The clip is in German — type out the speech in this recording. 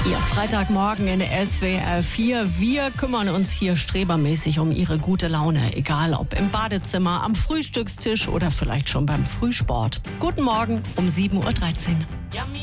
Ja, Freitagmorgen in SWR 4. Wir kümmern uns hier strebermäßig um Ihre gute Laune, egal ob im Badezimmer, am Frühstückstisch oder vielleicht schon beim Frühsport. Guten Morgen um 7.13 Uhr.